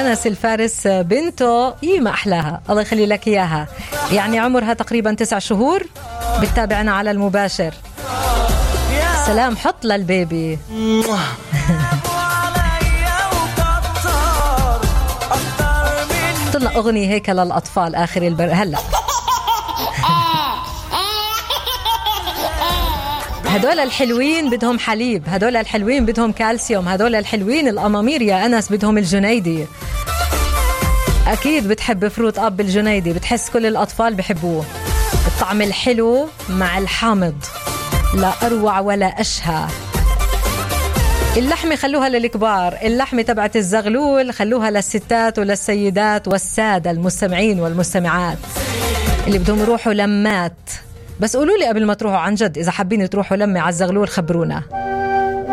أنس الفارس بنته ما أحلاها، الله يخلي لك إياها، يعني عمرها تقريبا 9 شهور، بتتابعنا على المباشر. سلام، حط للبيبي. طلع أغنية هيك للأطفال آخر هلأ. هدول الحلوين بدهم حليب، هدول الحلوين بدهم كالسيوم، هدول الحلوين الأمامير يا أنس بدهم الجنيدي. أكيد بتحب فروت أب الجنيدي، بتحس كل الأطفال بحبوه. الطعم الحلو مع الحامض، لا أروع ولا أشهى. اللحمة خلوها للكبار، اللحمة تبعت الزغلول خلوها للستات وللسيدات والسادة المستمعين والمستمعات اللي بدهم يروحوا لمات. بس قولوا لي قبل ما تروحوا عن جد إذا حابين تروحوا لمة على الزغلول خبرونا.